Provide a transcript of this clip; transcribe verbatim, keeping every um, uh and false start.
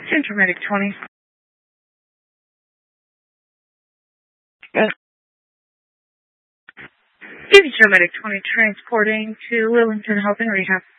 Central Medic twenty. Yes. Central Medic twenty transporting to Lillington Health and Rehab.